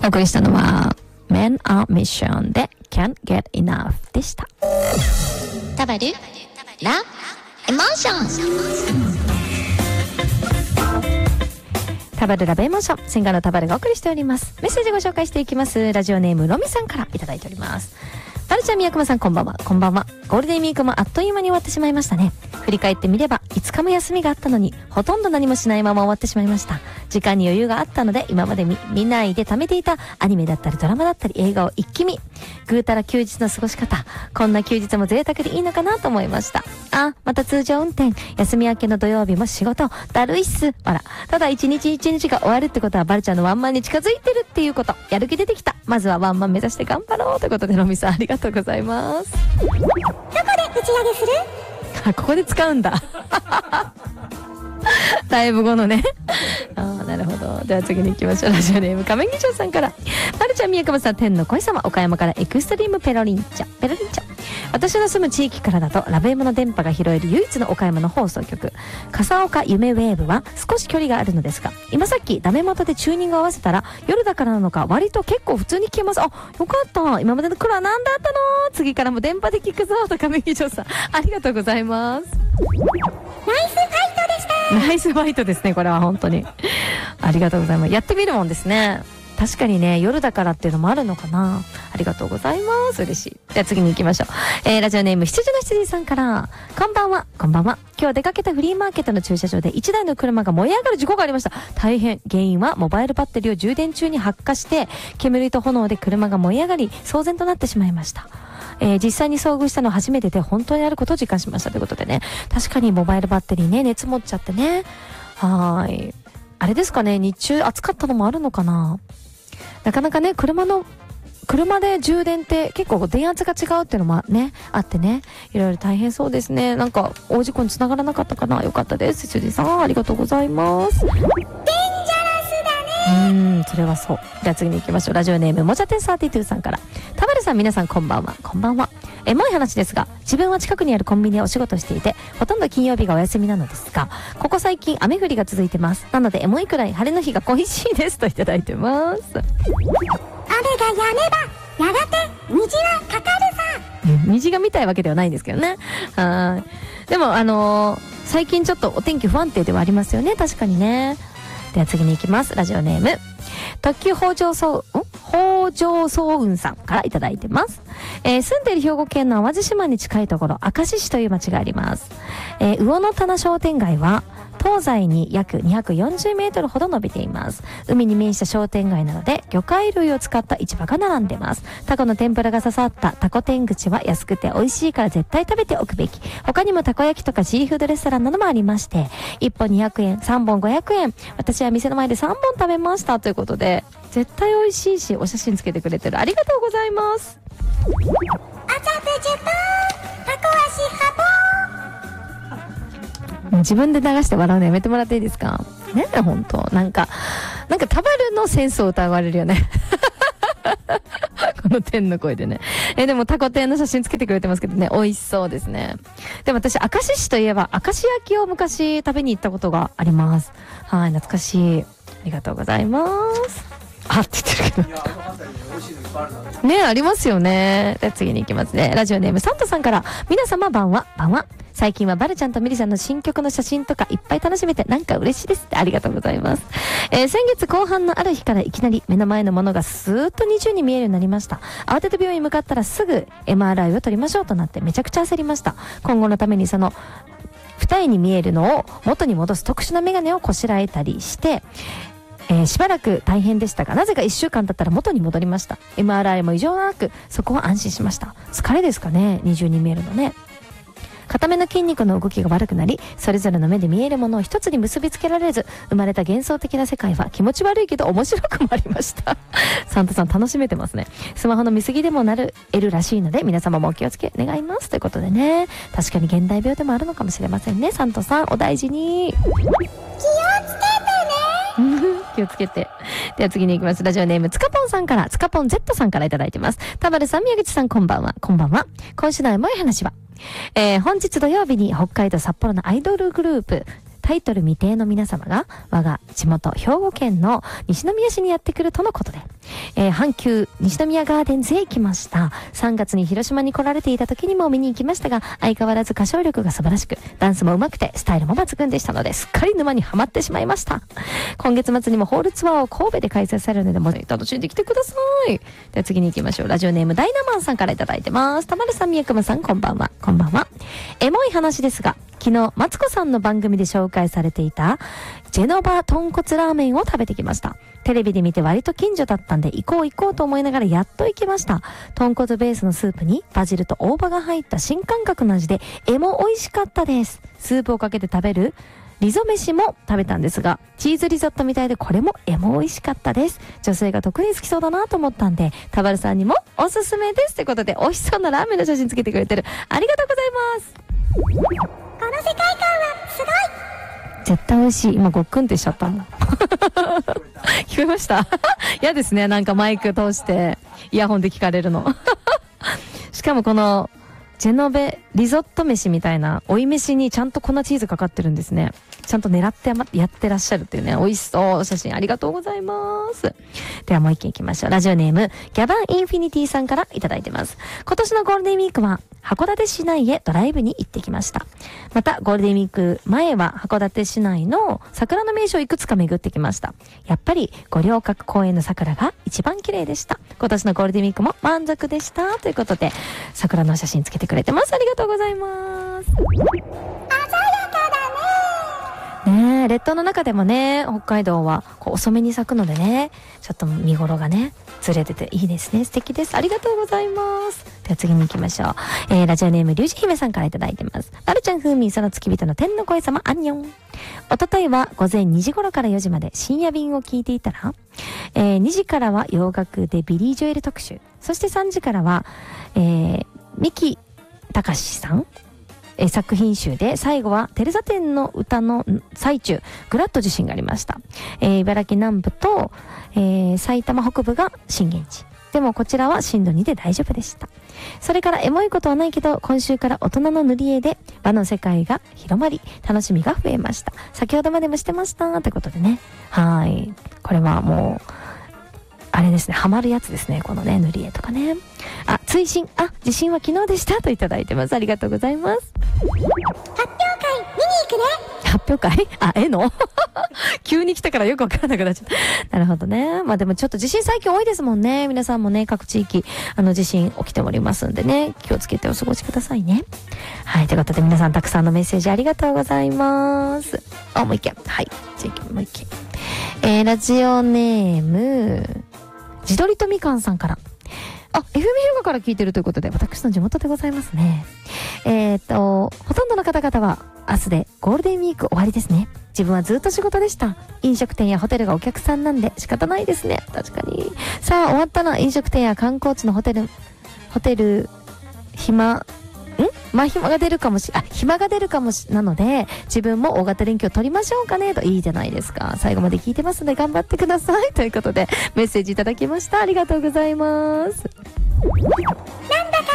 お送りしたのは Men on Mission で Can't Get Enough でした。 タバルラエモーション、 タバルラブエモーション、シンガーのタバルがお送りしております。メッセージご紹介していきます。ラジオネームロミさんからいただいております。バルちゃん、宮熊さん、こんばんは。こんばんは。ゴールデンウィークもあっという間に終わってしまいましたね。振り返ってみれば5日も休みがあったのにほとんど何もしないまま終わってしまいました。時間に余裕があったので今まで 見ないで貯めていたアニメだったりドラマだったり映画を一気見。ぐうたら休日の過ごし方、こんな休日も贅沢でいいのかなと思いました。また通常運転、休み明けの土曜日も仕事だるいっす。ただ一日一日が終わるってことはバルちゃんのワンマンに近づいてるっていうこと。やる気出てきた。まずはワンマン目指して頑張ろうということで、ロミさんありがとうございます。 どこで打ち上げする？ ここで使うんだライブ後のねなるほど。では次に行きましょう。ラジオネーム仮面議長さんから、まるちゃん、宮川さん、天の声様、岡山からエクストリームペロリンチャ。私の住む地域からだとラブエムの電波が拾える唯一の岡山の放送局、笠岡夢ウェーブは少し距離があるのですが、今さっきダメ元でチューニングを合わせたら夜だからなのか割と結構普通に聞けます。よかった。今までの苦労は何だったの？次からも電波で聞くぞと仮面議長さん、ありがとうございます。 ナイスファイトでした。 ナイスファイトですね、これは本当にありがとうございます。やってみるもんですね。確かにね、夜だからっていうのもあるのかな。ありがとうございます。嬉しい。では次に行きましょう。ラジオネーム羊の羊さんから、こんばんは。こんばんは。今日出かけたフリーマーケットの駐車場で1台の車が燃え上がる事故がありました。大変。原因はモバイルバッテリーを充電中に発火して煙と炎で車が燃え上がり騒然となってしまいました。実際に遭遇したのは初めてで本当にあることを実感しましたということでね。確かにモバイルバッテリーね、熱持っちゃってね。あれですかね、日中暑かったのもあるのかな。なかなかね、車で充電って結構電圧が違うっていうのもね、あってね、いろいろ大変そうですね。なんか大事故につながらなかったかな。よかったです。辻さん、ありがとうございます。 デンジャラスだね。 それはそう。では次に行きましょう。ラジオネームもちゃてん32さんから、田原さん、皆さんこんばんは。こんばんは。エモい話ですが、自分は近くにあるコンビニでお仕事をしていて、ほとんど金曜日がお休みなのですが、ここ最近雨降りが続いてます。なのでエモいくらい晴れの日が恋しいですといただいてます。 雨が止めばやがて虹はかかるさ。 虹が見たいわけではないんですけどね。でも最近ちょっとお天気不安定ではありますよね。確かにね。では次に行きます。ラジオネーム特急北条早雲さんからいただいてます。住んでいる兵庫県の淡路島に近いところ、明石市という町があります。魚の棚商店街は東西に約240メートルほど伸びています。海に面した商店街なので魚介類を使った市場が並んでます。タコの天ぷらが刺さったタコ天口は安くて美味しいから絶対食べておくべき。他にもたこ焼きとかシーフードレストランなどもありまして、1本200円、3本500円。私は店の前で3本食べましたということで、絶対美味しいし、お写真つけてくれてる。ありがとうございます。 アチャプジュパー、タコ足ハポ自分で流して笑うのやめてもらっていいですかね。本当なんかタバルのセンスを疑われるよねこの天の声でね。でもタコ天の写真つけてくれてますけどね、美味しそうですね。でも私、明石市といえば明石焼きを昔食べに行ったことがあります。はい、懐かしい。ありがとうございます。って言ってるけどね、ありますよね。で次に行きますね。ラジオネームサンタさんから、皆様晩は最近はバルちゃんとミリさんの新曲の写真とかいっぱい楽しめてなんか嬉しいですって。ありがとうございます。先月後半のある日からいきなり目の前のものがスーッと20に見えるようになりました。慌てて病院に向かったらすぐ MRI を取りましょうとなってめちゃくちゃ焦りました。今後のためにその二重に見えるのを元に戻す特殊なメガネをこしらえたりしてしばらく大変でしたが、なぜか1週間経ったら元に戻りました。 MRI も異常なくそこは安心しました。疲れですかね、二重に見えるのね。片目の筋肉の動きが悪くなり、それぞれの目で見えるものを一つに結びつけられず、生まれた幻想的な世界は気持ち悪いけど面白くもありましたサンタさん楽しめてますね。スマホの見過ぎでもなる得るらしいので、皆様もお気をつけ願いますということでね。確かに現代病でもあるのかもしれませんね。サンタさんお大事に。 気をつけてね気をつけて。では次に行きます。ラジオネームつかぽんさんから、つかぽん Z さんからいただいてます。田原さん、宮口さん、こんばんは。こんばんは。今週のエモい話は、本日土曜日に北海道札幌のアイドルグループタイトル未定の皆様が我が地元兵庫県の西宮市にやってくるとのことで、 阪急西宮ガーデンズへ行きました。3月に広島に来られていた時にも見に行きましたが、相変わらず歌唱力が素晴らしく、ダンスも上手くて、スタイルも抜群でしたので、すっかり沼にはまってしまいました。今月末にもホールツアーを神戸で開催されるので、もう楽しんできてください。では次に行きましょう。ラジオネームダイナマンさんからいただいてます。たまるさん、みやくまさん、こんばんは。こんばんは。エモい話ですが、昨日、マツコさんの番組で紹介されていた、ジェノバ豚骨ラーメンを食べてきました。テレビで見て割と近所だったんで、行こうと思いながらやっと行きました。豚骨ベースのスープにバジルと大葉が入った新感覚の味で、美味しかったです。スープをかけて食べるリゾ飯も食べたんですが、チーズリゾットみたいでこれも美味しかったです。女性が特に好きそうだなと思ったんで、タバルさんにもおすすめです。ということで、美味しそうなラーメンの写真つけてくれてる。ありがとうございます。 この世界観はすごい。 絶対美味しい。今ごっくんってしちゃったもん。聞こえました嫌ですね。なんかマイク通してイヤホンで聞かれるの。しかもこのジェノベリゾット飯みたいな追い飯にちゃんと粉チーズかかってるんですね。ちゃんと狙ってやってらっしゃるっていうね、美味しそう写真ありがとうございます。ではもう一件いきましょう。ラジオネームギャバンインフィニティさんからいただいてます。今年のゴールデンウィークは函館市内へドライブに行ってきました。またゴールデンウィーク前は函館市内の桜の名所をいくつか巡ってきました。やっぱり五稜郭公園の桜が一番綺麗でした。今年のゴールデンウィークも満足でした。ということで桜の写真つけてくれてます。ありがとうございます。ねえ、列島の中でもね、北海道はこう遅めに咲くのでね、ちょっと見頃がね、ずれてていいですね。素敵です。ありがとうございます。では次に行きましょう。ラジオネームリュウジ姫さんからいただいてます。まるちゃんふーみん、その月人の天の声様、アンニョン。おとといは午前2時頃から4時まで深夜便を聞いていたら、2時からは洋楽でビリー・ジョエル特集。そして3時からは、三木隆さん作品集で、最後はテレサ店の歌の最中、グラッと地震がありました。茨城南部と、埼玉北部が震源地。でもこちらは震度2で大丈夫でした。それからエモいことはないけど、今週から大人の塗り絵で和の世界が広まり、楽しみが増えました。先ほどまでもしてましたということでね。はい。これはもう、あれですね、ハマるやつですね、このね、塗り絵とかね。追伸、地震は昨日でしたといただいてます。ありがとうございます。 発表会見に行くね。 発表会絵の急に来たからよくわからなくなっちゃった。なるほどね。まあでもちょっと地震最近多いですもんね。皆さんもね、各地域、地震起きておりますんでね、気をつけてお過ごしくださいね。はい、ということで皆さんたくさんのメッセージありがとうございます。もう一件。はい。じゃあもう一件。ラジオネーム、自撮りとみかんさんから。FM 広場から聞いてるということで、私の地元でございますね。ほとんどの方々は明日でゴールデンウィーク終わりですね。自分はずっと仕事でした。飲食店やホテルがお客さんなんで仕方ないですね。確かに。さあ終わったら飲食店や観光地のホテル、暇が出るかもなので、自分も大型連休を取りましょうかねと。いいじゃないですか。最後まで聞いてますので頑張ってくださいということでメッセージいただきました。ありがとうございます。 なんだか